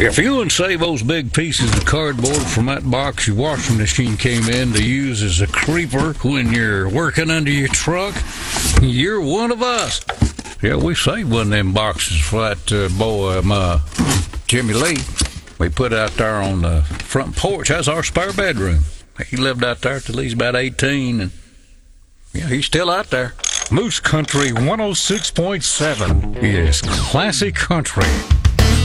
If you wouldn't save those big pieces of cardboard from that box your washing machine came in to use as a creeper when you're working under your truck, you're one of us. Yeah, we saved one of them boxes for that boy, Jimmy Lee. We put out there on the front porch. That's our spare bedroom. He lived out there till he's about 18, and yeah, he's still out there. Moose Country 106.7. Yes, classic country.